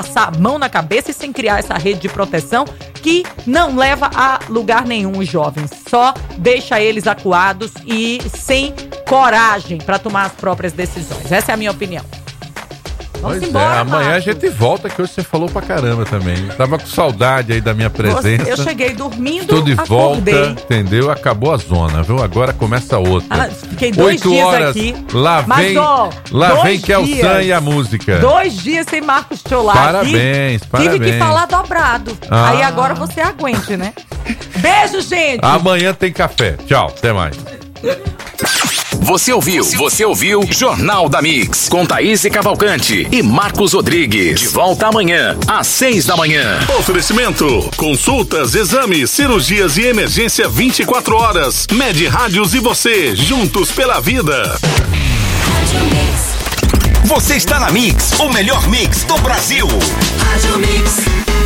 passar a mão na cabeça e sem criar essa rede de proteção que não leva a lugar nenhum os jovens. Só deixa eles acuados e sem coragem para tomar as próprias decisões. Essa é a minha opinião. Vamos embora, amanhã Marcos. a gente volta, que hoje você falou pra caramba também. Tava com saudade aí da minha presença. Eu cheguei dormindo, Tô de acordei. volta, entendeu? Acabou a zona, viu? Agora começa outra. Fiquei 2 dias 8 horas, aqui. lá Mas, vem, ó, lá 2 vem Kelsan e a música. 2 dias sem Marcos Tcholar. Parabéns, parabéns. Tive que falar dobrado. Aí agora você aguente, né? Beijo, gente. Amanhã tem café. Tchau, até mais. Você ouviu Jornal da Mix, com Thaís Cavalcante e Marcos Rodrigues. De volta amanhã, às 6 da manhã. Oferecimento: consultas, exames, cirurgias e emergência 24 horas. Med Rádios e você, juntos pela vida. Você está na Mix, o melhor mix do Brasil. Rádio Mix.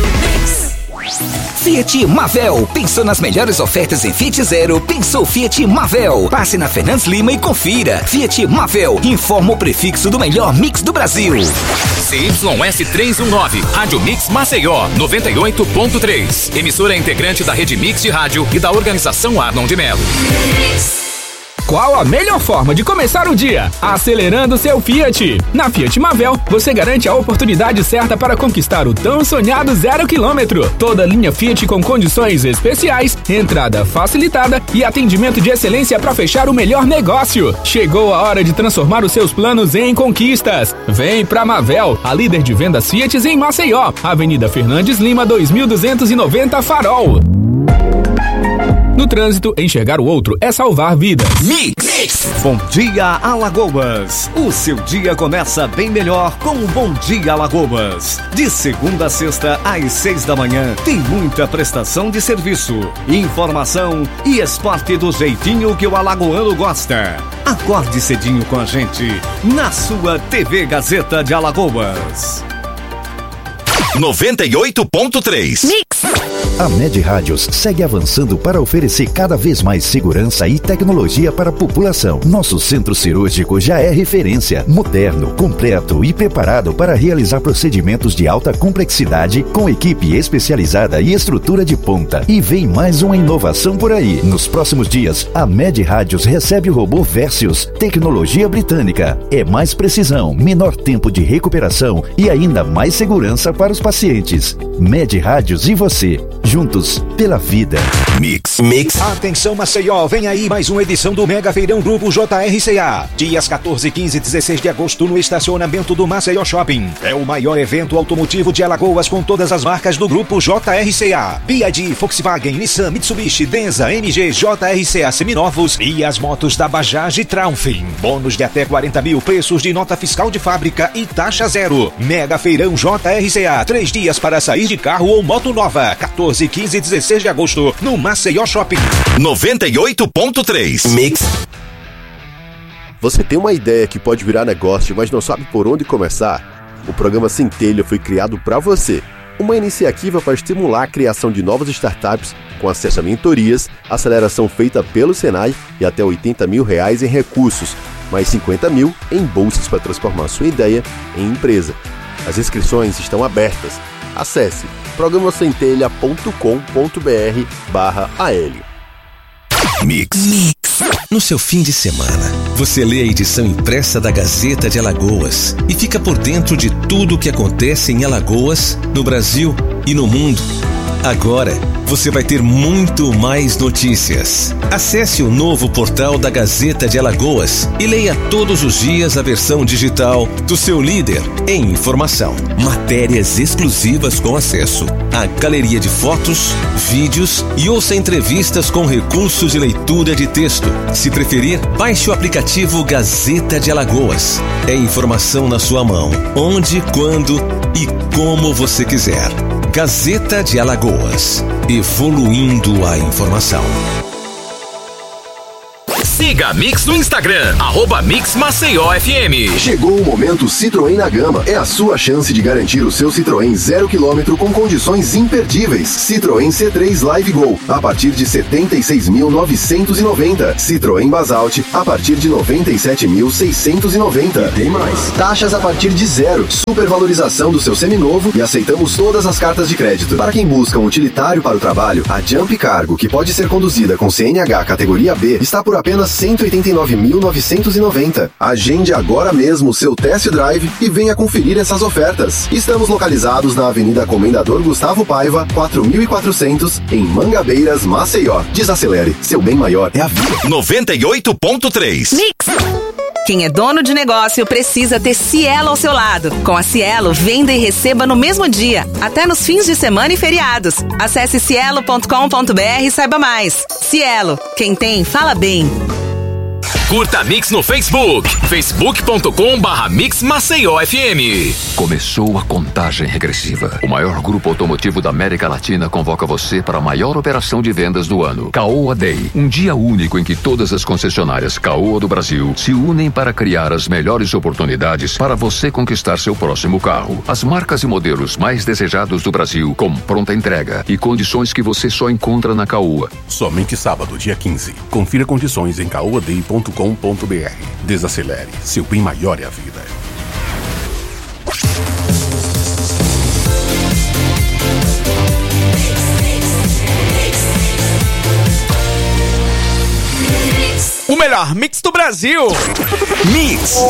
Fiat Mavel. Pensou nas melhores ofertas em Fiat Zero? Pensou Fiat Mavel. Passe na Fernandes Lima e confira. Fiat Mavel. Informa o prefixo do melhor mix do Brasil. CYS 319, Rádio Mix Maceió, 98.3. Emissora integrante da Rede Mix de Rádio e da Organização Arnon de Melo. Qual a melhor forma de começar o dia? Acelerando seu Fiat. Na Fiat Mavel, você garante a oportunidade certa para conquistar o tão sonhado 0 km. Toda linha Fiat com condições especiais, entrada facilitada e atendimento de excelência para fechar o melhor negócio. Chegou a hora de transformar os seus planos em conquistas. Vem pra Mavel, a líder de vendas Fiat em Maceió. Avenida Fernandes Lima, 2290 Farol. No trânsito, enxergar o outro é salvar vidas. Mix. Bom dia, Alagoas. O seu dia começa bem melhor com o Bom Dia Alagoas. De segunda a sexta, às 6 da manhã, tem muita prestação de serviço, informação e esporte do jeitinho que o alagoano gosta. Acorde cedinho com a gente na sua TV Gazeta de Alagoas. 98.3 Mix. A Med Rádios segue avançando para oferecer cada vez mais segurança e tecnologia para a população. Nosso centro cirúrgico já é referência, moderno, completo e preparado para realizar procedimentos de alta complexidade com equipe especializada e estrutura de ponta. E vem mais uma inovação por aí. Nos próximos dias, a Med Rádios recebe o robô Versius, tecnologia britânica. É mais precisão, menor tempo de recuperação e ainda mais segurança para os pacientes. Med Rádios e você, juntos pela vida. Mix. Atenção Maceió, vem aí mais uma edição do Mega Feirão Grupo JRCA. Dias 14, 15 e 16 de agosto no estacionamento do Maceió Shopping. É o maior evento automotivo de Alagoas com todas as marcas do Grupo JRCA. BYD, Volkswagen, Nissan, Mitsubishi, Denza, MG, JRCA seminovos e as motos da Bajaj e Triumph. Bônus de até 40 mil, preços de nota fiscal de fábrica e taxa zero. Mega Feirão JRCA, 3 dias para sair de carro ou moto nova. 14, 15 e 16 de agosto no Maceió Shopping. 98.3 Mix. Você tem uma ideia que pode virar negócio, mas não sabe por onde começar? O programa Centelha foi criado para você. Uma iniciativa para estimular a criação de novas startups com acesso a mentorias, aceleração feita pelo Senai e até R$80 mil em recursos, mais 50 mil em bolsas para transformar sua ideia em empresa. As inscrições estão abertas. Acesse programacentelha.com.br/AL. Mix. No seu fim de semana, você lê a edição impressa da Gazeta de Alagoas e fica por dentro de tudo o que acontece em Alagoas, no Brasil e no mundo. Agora, você vai ter muito mais notícias. Acesse o novo portal da Gazeta de Alagoas e leia todos os dias a versão digital do seu líder em informação. Matérias exclusivas com acesso à galeria de fotos, vídeos e ouça entrevistas com recursos de leitura de texto. Se preferir, baixe o aplicativo Gazeta de Alagoas. É informação na sua mão, onde, quando e como você quiser. Gazeta de Alagoas. Evoluindo a informação. Siga a Mix no Instagram, @MixMaceióFM. Chegou o momento Citroën na Gama. É a sua chance de garantir o seu Citroën 0 km com condições imperdíveis. Citroën C3 Live Go, a partir de 76.990. Citroën Basalt, a partir de 97.690. E tem mais. Taxas a partir de zero. Supervalorização do seu seminovo e aceitamos todas as cartas de crédito. Para quem busca um utilitário para o trabalho, a Jump Cargo, que pode ser conduzida com CNH categoria B, está por apenas 189.990. Agende agora mesmo o seu test drive e venha conferir essas ofertas. Estamos localizados na Avenida Comendador Gustavo Paiva, 4.400, em Mangabeiras, Maceió. Desacelere, seu bem maior é a vida. 98.3 Mix. Quem é dono de negócio precisa ter Cielo ao seu lado. Com a Cielo, venda e receba no mesmo dia, até nos fins de semana e feriados. Acesse cielo.com.br e saiba mais. Cielo, quem tem, fala bem. Curta a Mix no Facebook, facebook.com/Mix Maceió FM. Começou a contagem regressiva. O maior grupo automotivo da América Latina convoca você para a maior operação de vendas do ano, Caoa Day. Um dia único em que todas as concessionárias Caoa do Brasil se unem para criar as melhores oportunidades para você conquistar seu próximo carro. As marcas e modelos mais desejados do Brasil, com pronta entrega e condições que você só encontra na Caoa. Somente sábado, dia 15. Confira condições em caoaday.com.br. Desacelere, seu bem maior é a vida. O melhor mix do Brasil. Mix.